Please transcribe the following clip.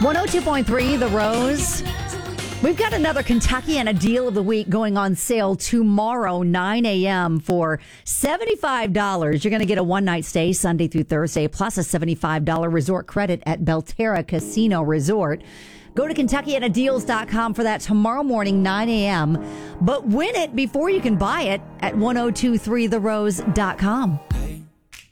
102.3 The Rose. We've got another Kentuckiana Deal of the Week going on sale tomorrow, 9 a.m. for $75. You're going to get a one-night stay Sunday through Thursday, plus a $75 resort credit at Belterra Casino Resort. Go to KentuckianaDeals.com for that tomorrow morning, 9 a.m. But win it before you can buy it at 1023therose.com.